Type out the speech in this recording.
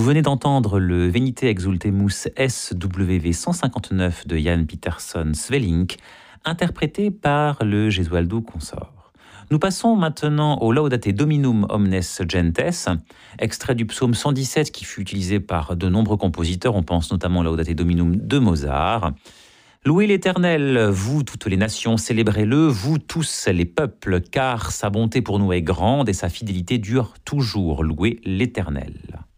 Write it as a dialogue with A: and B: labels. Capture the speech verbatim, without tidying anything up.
A: Vous venez d'entendre le Venite Exultemus S W V cent cinquante-neuf de Jan Pietersson Svelink, interprété par le Gesualdo Consort. Nous passons maintenant au Laudate Dominum Omnes Gentes, extrait du psaume cent dix-sept qui fut utilisé par de nombreux compositeurs, on pense notamment au Laudate Dominum de Mozart. Louez l'Éternel, vous toutes les nations, célébrez-le, vous tous les peuples, car sa bonté pour nous est grande et sa fidélité dure toujours. Louez l'Éternel.